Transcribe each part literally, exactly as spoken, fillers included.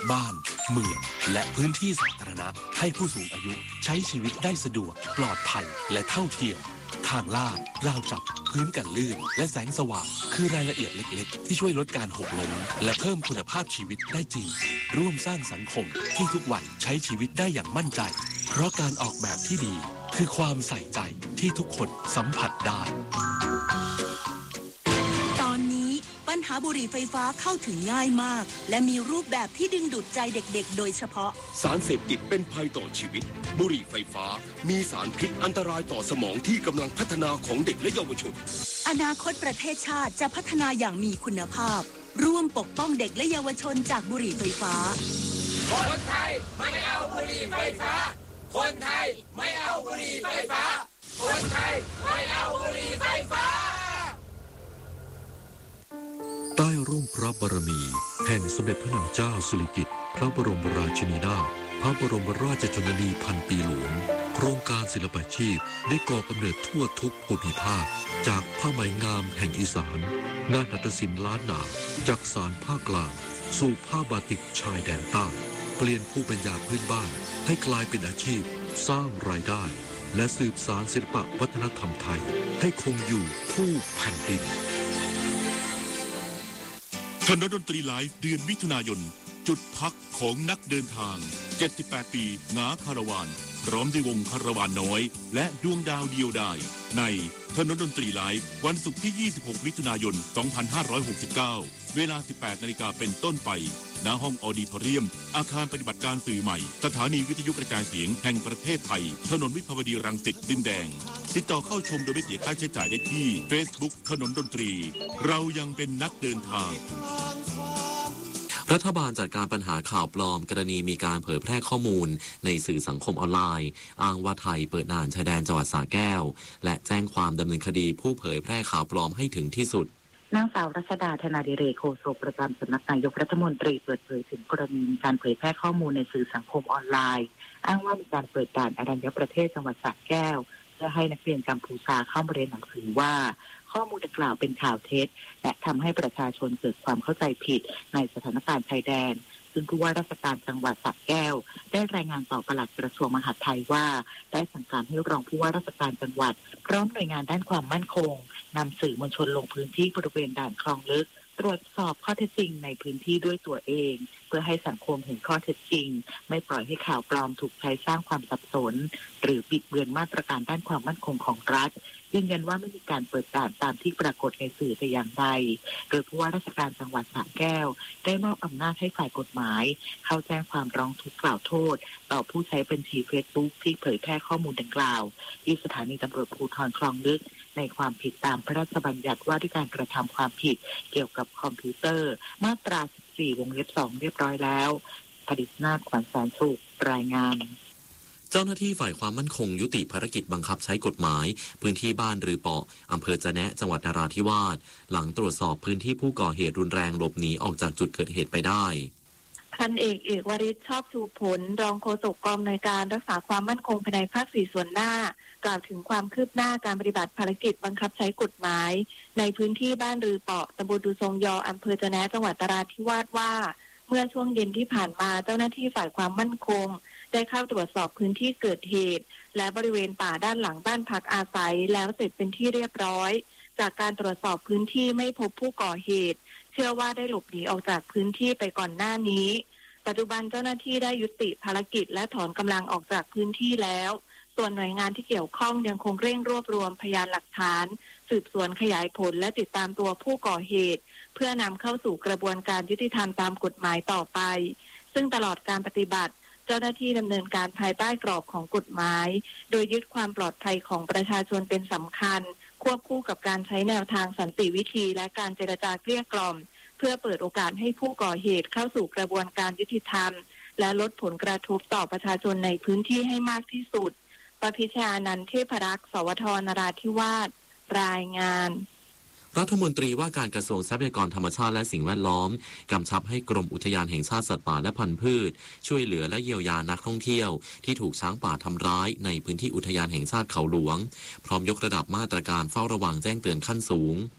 บ้านเมืองและพื้นที่สาธารณะให้ผู้สูงอายุใช้ชีวิตได้สะดวกปลอดภัยและเท่าเทียมทางลาดราวจับพื้นกันลื่นและแสงสว่างคือรายละเอียดเล็กๆที่ช่วยลดการหกล้มและเพิ่มคุณภาพชีวิตได้จริงร่วมสร้างสังคมที่ทุกวันใช้ชีวิตได้อย่างมั่นใจเพราะการออกแบบที่ดีคือความใส่ใจที่ทุกคนสัมผัสได้ตอนนี้ปัญหาบุหรี่ไฟฟ้าเข้าถึงง่ายมากและมีรูปแบบที่ดึงดูดใจเด็กๆโดยเฉพาะสารเสพติดเป็นภัยต่อชีวิตบุหรี่ไฟฟ้ามีสารพิษอันตรายต่อสมองที่กำลังพัฒนาของเด็กและเยาวชนอนาคตประเทศชาติจะพัฒนาอย่างมีคุณภาพร่วมปกป้องเด็กและเยาวชนจากบุหรี่ไฟฟ้าคนไทยไม่เอาบุหรี่ไฟฟ้าคนไทยไม่เอาบุหรี่ไฟฟ้าคนไทยไม่เอาบุหรี่ไฟฟ้าใต้ร่มพระบารมีแห่งสมเด็จพระนางเจ้าสิริกิติ์พระบรมราชินีนาถพระบรมราชชนนีพันปีหลวงโครงการศิลปาชีพได้ก่อกำเนิดทั่วทุกภูมิภาคจากผ้าไหมงามแห่งอีสานงานหัตถศิลป์ล้านนาจากสารภาคกลางสู่ผ้าบาติกชายแดนใต้เปลี่ยนผู้ปัญญาพื้นบ้านให้กลายเป็นอาชีพสร้างรายได้และสืบสานศิลปวัฒนธรรมไทยให้คงอยู่คู่แผ่นดินคณะดนตรีไลฟ์เดือนมิถุนายนจุดพักของนักเดินทางเจ็ดสิบแปดปีงาคาราวานพร้อมด้วยวงคาราวานน้อยและดวงดาวเดียวดายในคณะดนตรีไลฟ์วันศุกร์ที่ยี่สิบหกมิถุนายนสองพันห้าร้อยหกสิบเก้าเวลาสิบแปดนาฬิกาเป็นต้นไปณห้องออดิทอเรียมอาคารปฏิบัติการสื่อใหม่สถานีวิทยุกระจายเสียงแห่งประเทศไทยถนนวิภาวดีรังสิตดินแดงติดต่อเข้าชมโดยไม่เสียค่าใช้จ่ายได้ที่ Facebook ถนนดนตรีเรายังเป็นนักเดินทางรัฐบาลจัดการปัญหาข่าวปลอมกรณีมีการเผยแพร่ข้อมูลในสื่อสังคมออนไลน์อ้างว่าไทยเปิดด่านชายแดนจังหวัดสระแก้วและแจ้งความดำเนินคดีผู้เผยแพร่ข่าวปลอมให้ถึงที่สุดนางสาวรัชดาธนาดิเรกโฆษกประจำสำนักนายกรัฐมนตรีเปิดเผยถึงกรณีมีการเผยแพร่ข้อมูลในสื่อสังคมออนไลน์อ้างว่ามีการเปิดด่านอรัญญประเทศจังหวัดสระแก้วเพื่อให้นักเรียนกัมพูชาเข้ามาเรียนหนังสือว่าข้อมูลดังกล่าวเป็นข่าวเท็จและทำให้ประชาชนเกิดความเข้าใจผิดในสถานการณ์ชายแดนซึ่งผู้ว่าราชการจังหวัดสระแก้วได้รายงานต่อปลัดกระทรวงมหาดไทยว่าได้สั่งการให้รองผู้ว่าราชการจังหวัดพร้อมหน่วยงานด้านความมั่นคงนำสื่อมวลชนลงพื้นที่บริเวณด่านคลองลึกตรวจสอบข้อเท็จจริงในพื้นที่ด้วยตัวเองเพื่อให้สังคมเห็นข้อเท็จจริงไม่ปล่อยให้ข่าวปลอมถูกใช้สร้างความสับสนหรือบิดเบือนมาตรการด้านความมั่นคงของรัฐยืนยันว่าไม่มีการเปิดด่านตามที่ปรากฏในสื่อแต่อย่างใดโดยผู้ว่าราชการจังหวัดสระแก้วได้มอบอำนาจให้ฝ่ายกฎหมายเข้าแจ้งความร้องทุกข์กล่าวโทษต่อผู้ใช้บัญชีเฟซบุ๊กที่เผยแพร่ข้อมูลดังกล่าวที่สถานีตำรวจภูธรคลองลึกในความผิดตามพระราชบัญญัติว่าด้วยการกระทำความผิดเกี่ยวกับคอมพิวเตอร์มาตราสิบสี่วงเล็บสองเรียบร้อยแล้วผดิษฐ์นาถขวัญแสนสุขรายงานเจ้าหน้าที่ฝ่ายความมั่นคงยุติภารกิจบังคับใช้กฎหมายพื้นที่บ้านรือเปาะอำเภอจะแนะจังหวัดนราธิวาสหลังตรวจสอบพื้นที่ผู้ก่อเหตุรุนแรงหลบหนีออกจากจุดเกิดเหตุไปได้พันเอกเอกวริศชอบชูผลรองโฆษกกองอำนวยการรักษาความมั่นคงภายในภาคสี่ส่วนหน้ากล่าวถึงความคืบหน้าการปฏิบัติภารกิจบังคับใช้กฎหมายในพื้นที่บ้านรือเปาะตำบลดูทรงยออำเภอจะแนะจังหวัดนราธิวาสว่าเมื่อช่วงเย็นที่ผ่านมาเจ้าหน้าที่ฝ่ายความมั่นคงได้เข้าตรวจสอบพื้นที่เกิดเหตุและบริเวณป่าด้านหลังบ้านพักอาศัยแล้วเสร็จเป็นที่เรียบร้อยจากการตรวจสอบพื้นที่ไม่พบผู้ก่อเหตุเชื่อว่าได้หลบหนีออกจากพื้นที่ไปก่อนหน้านี้ปัจจุบันเจ้าหน้าที่ได้ยุติภารกิจและถอนกำลังออกจากพื้นที่แล้วส่วนหน่วยงานที่เกี่ยวข้องยังคงเร่งรวบรวมพยานหลักฐานสืบสวนขยายผลและติดตามตัวผู้ก่อเหตุเพื่อนำเข้าสู่กระบวนการยุติธรรมตามกฎหมายต่อไปซึ่งตลอดการปฏิบัติเจ้าหน้าที่ดำเนินการภายใต้กรอบของกฎหมายโดยยึดความปลอดภัยของประชาชนเป็นสำคัญควบคู่กับการใช้แนวทางสันติวิธีและการเจรจาเกลี้ยกล่อมเพื่อเปิดโอกาสให้ผู้ก่อเหตุเข้าสู่กระบวนการยุติธรรมและลดผลกระทบต่อประชาชนในพื้นที่ให้มากที่สุดปพิชานันท์เทพรักษ์สวทนราธิวาสรายงานรัฐมนตรีว่าการกระทรวงทรัพยากรธรรมชาติและสิ่งแวดล้อมกำชับให้กรมอุทยานแห่งชาติสัตว์ป่าและพันธุ์พืชช่วยเหลือและเยียวยานักท่องเที่ยวที่ถูกช้างป่าทำร้ายในพื้นที่อุทยานแห่งชาติเขาหลวงพร้อมยกระดับมาตรการเฝ้าระวังแจ้งเตือนขั้นสูง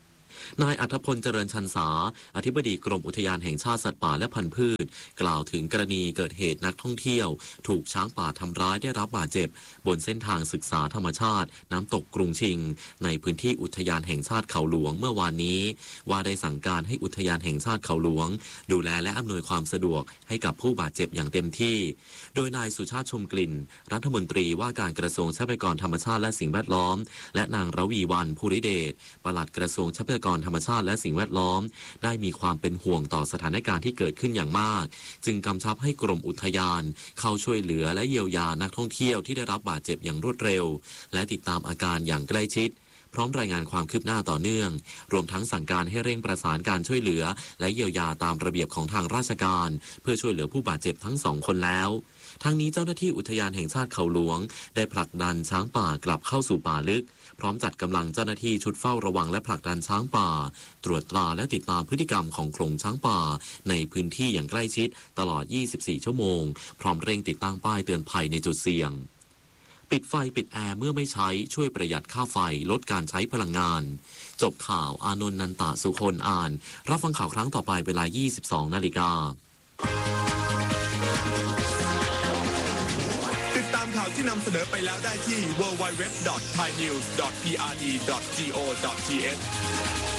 นายอัธพลเจริญชันษาอธิบดีกรมอุทยานแห่งชาติสัตว์ป่าและพันธุ์พืชกล่าวถึงกรณีเกิดเหตุนักท่องเที่ยวถูกช้างป่าทำร้ายได้รับบาดเจ็บบนเส้นทางศึกษาธรรมชาติน้ำตกกรุงชิงในพื้นที่อุทยานแห่งชาติเขาหลวงเมื่อวานนี้ว่าได้สั่งการให้อุทยานแห่งชาติเขาหลวงดูแลและอำนวยความสะดวกให้กับผู้บาดเจ็บอย่างเต็มที่โดยนายสุชาติชมกลิ่นรัฐมนตรีว่าการกระทรวงทรัพยากรธรรมชาติและสิ่งแวดล้อมและนางระวีวรรณภูริเดชปลัดกระทรวงทรัพยากรธรรมชาติและสิ่งแวดล้อมได้มีความเป็นห่วงต่อสถานการณ์ที่เกิดขึ้นอย่างมากจึงกำชับให้กรมอุทยานเข้าช่วยเหลือและเยียวยานักท่องเที่ยวที่ได้รับบาดเจ็บอย่างรวดเร็วและติดตามอาการอย่างใกล้ชิดพร้อมรายงานความคืบหน้าต่อเนื่องรวมทั้งสั่งการให้เร่งประสานการช่วยเหลือและเยียวยาตามระเบียบของทางราชการเพื่อช่วยเหลือผู้บาดเจ็บทั้งสองคนแล้วทั้งนี้เจ้าหน้าที่อุทยานแห่งชาติเขาหลวงได้ผลักดันช้างป่ากลับเข้าสู่ป่าลึกพร้อมจัดกำลังเจ้าหน้าที่ชุดเฝ้าระวังและผลักดันช้างป่าตรวจตราและติดตามพฤติกรรมของโขลงช้างป่าในพื้นที่อย่างใกล้ชิดตลอดยี่สิบสี่ชั่วโมงพร้อมเร่งติดตั้งป้ายเตือนภัยในจุดเสี่ยงปิดไฟปิดแอร์เมื่อไม่ใช้ช่วยประหยัดค่าไฟลดการใช้พลังงานจบข่าวอานนท์นันตะสุคนอ่านรับฟังข่าวครั้งต่อไปเวลา ยี่สิบสอง นาฬิกาติดตามข่าวที่นำเสนอไปแล้วได้ที่ ดับเบิลยู ดับเบิลยู ดับเบิลยู ดอท ไทยนิวส์ ดอท พี อาร์ ดี ดอท จี โอ ดอท ที เอช